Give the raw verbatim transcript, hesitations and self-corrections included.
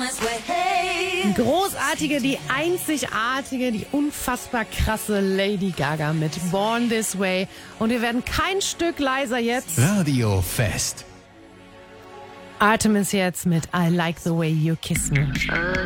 Großartige, die einzigartige, die unfassbar krasse Lady Gaga mit Born This Way. Und wir werden kein Stück leiser jetzt. Radio Fest. Artemis jetzt mit I Like the Way You Kiss Me.